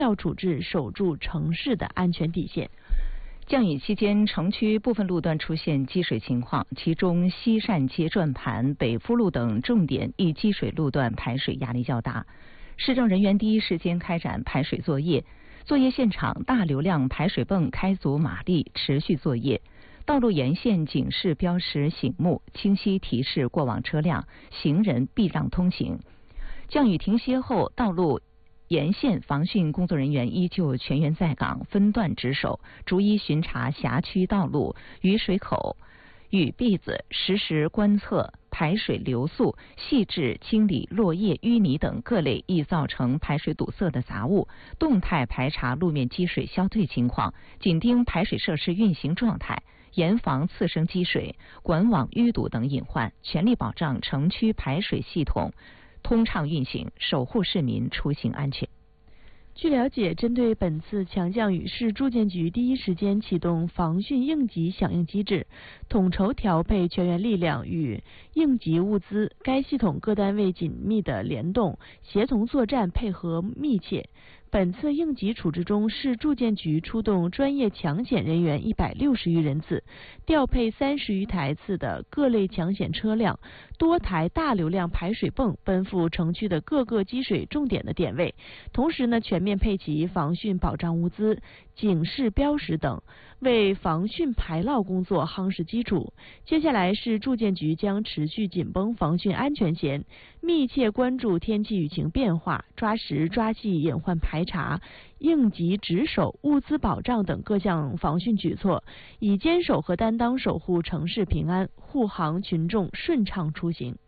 要处置，守住城市的安全底线。 降雨期间，城区部分路段出现积水情况，其中西善街转盘、北福路等重点易积水路段排水压力较大。市政人员第一时间开展排水作业，作业现场大流量排水泵开足马力，持续作业。道路沿线警示标识醒目，清晰提示过往车辆、行人避让通行。降雨停歇后，道路沿线防汛工作人员依旧全员在岗，分段值守，逐一巡查辖区道路、雨水口、雨篦子，实时观测排水流速，细致清理落叶、淤泥等各类易造成排水堵塞的杂物，动态排查路面积水消退情况，紧盯排水设施运行状态，严防次生积水、管网淤堵等隐患，全力保障城区排水系统通畅运行，守护市民出行安全。 据了解，针对本次强降雨，市住建局第一时间启动防汛应急响应机制，统筹调配全员力量与应急物资，该系统各单位紧密的联动，协同作战，配合密切。本次应急处置中，市住建局出动专业抢险人员160余人次，调配30余台次的各类抢险车辆，多台大流量排水泵奔赴城区的各个积水重点的点位，同时呢，全面配齐防汛保障物资、警示标识等，为防汛排涝工作夯实基础。接下来，市住建局将持续紧绷防汛安全线，密切关注天气雨情变化，抓实抓细隐患排查、应急值守、物资保障等各项防汛举措，以坚守和担当守护城市平安，护航群众顺畅出行。